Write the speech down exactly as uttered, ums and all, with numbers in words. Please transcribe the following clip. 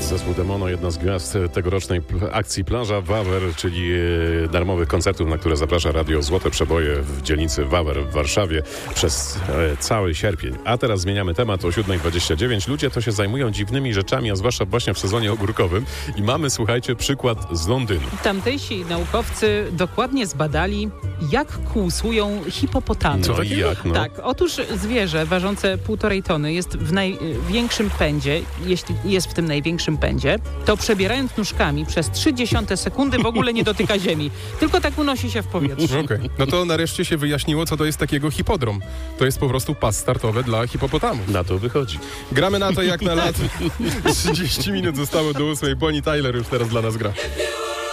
Zespół Demono, jedna z gwiazd tegorocznej akcji Plaża Wawer, czyli darmowych koncertów, na które zaprasza Radio Złote Przeboje w dzielnicy Wawer w Warszawie przez cały sierpień. A teraz zmieniamy temat o siódma dwadzieścia dziewięć. Ludzie to się zajmują dziwnymi rzeczami, a zwłaszcza właśnie w sezonie ogórkowym. I mamy, słuchajcie, przykład z Londynu. Tamtejsi naukowcy dokładnie zbadali, jak kłusłują hipopotamy. Co i jak, no? Tak, otóż zwierzę ważące półtorej tony jest w największym pędzie, jeśli jest w tym największym pędzie, to przebierając nóżkami przez trzy dziesiąte sekundy w ogóle nie dotyka ziemi. Tylko tak unosi się w powietrzu. Okej. Okay. No to nareszcie się wyjaśniło, co to jest takiego hipodrom. To jest po prostu pas startowy dla hipopotamów. Na to wychodzi. Gramy na to jak na lat. trzydzieści minut zostało do ósmej. Bonnie Tyler już teraz dla nas gra.